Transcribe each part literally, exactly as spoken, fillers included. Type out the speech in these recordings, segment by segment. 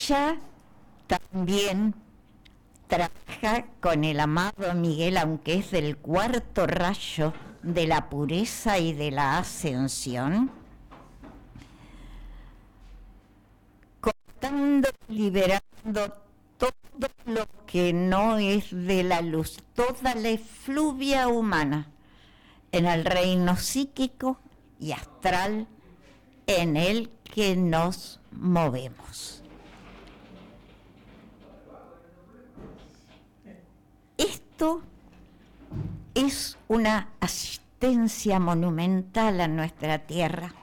Ella también trabaja con el amado Miguel, aunque es del cuarto rayo de la pureza y de la ascensión, cortando, liberando todo lo que no es de la luz, toda la efluvia humana en el reino psíquico y astral en el que nos movemos. Esto es una asistencia monumental a nuestra tierra.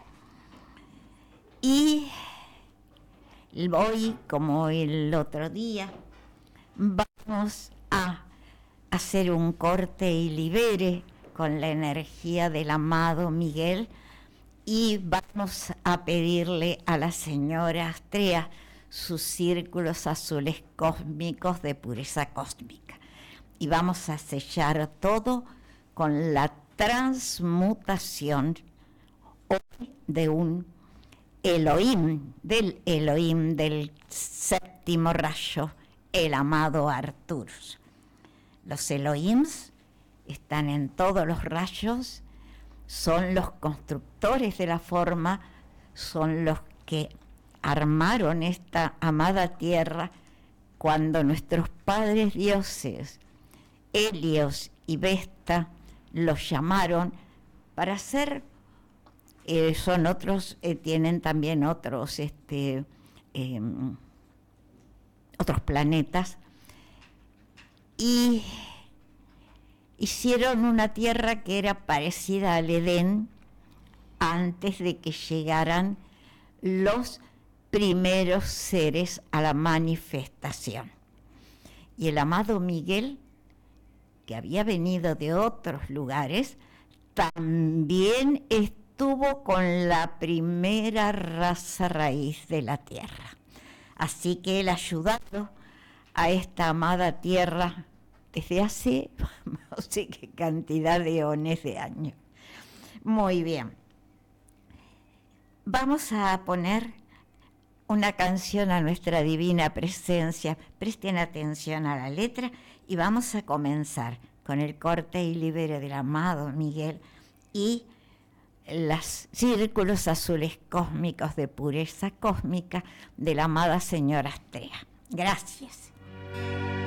Y hoy, como el otro día, vamos a hacer un corte y libere con la energía del amado Miguel, y vamos a pedirle a la señora Astrea sus círculos azules cósmicos de pureza cósmica. Y vamos a sellar todo con la transmutación hoy de un Elohim, del Elohim del séptimo rayo, el amado Arturus. Los Elohims están en todos los rayos, son los constructores de la forma, son los que armaron esta amada tierra cuando nuestros padres dioses, Helios y Vesta, los llamaron para hacer, eh, son otros, eh, tienen también otros, este, eh, otros planetas, y hicieron una tierra que era parecida al Edén antes de que llegaran los primeros seres a la manifestación. Y el amado Miguel, que había venido de otros lugares, también estuvo con la primera raza raíz de la tierra. Así que él, ayudado a esta amada tierra desde hace no sé qué cantidad de eones de años. Muy bien. Vamos a poner una canción a nuestra divina presencia. Presten atención a la letra y vamos a comenzar con el corte y libere del amado Miguel y los círculos azules cósmicos de pureza cósmica de la amada señora Astrea. Gracias.